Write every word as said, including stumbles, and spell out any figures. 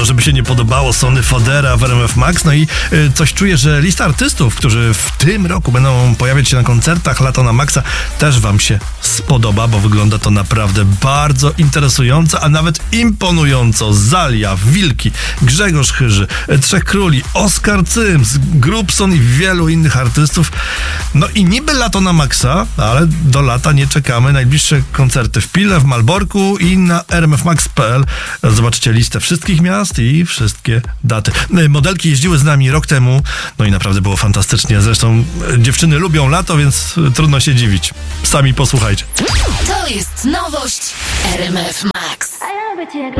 żeby się nie podobało, Sony Fodera w R M F Max. No i y, coś czuję, że lista artystów, którzy w tym roku będą pojawiać się na koncertach Lato na Maxa, też wam się spodoba, bo wygląda to naprawdę bardzo interesująco, a nawet imponująco. Zalia, Wilki, Grzegorz Chyży, Trzech Króli, Oskar Cyms, Grubson i wielu innych artystów. No i niby Lato na Maxa, ale do lata nie czekamy. Najbliższe koncerty w Pile, w Malborku i na r m f max kropka p l. Zobaczycie listę wszystkich miast i wszystkie daty. Modelki jeździły z nami rok temu, no i naprawdę było fantastycznie. Zresztą dziewczyny lubią lato, więc trudno się dziwić. Sami posłuchajcie. To jest nowość R M F Max.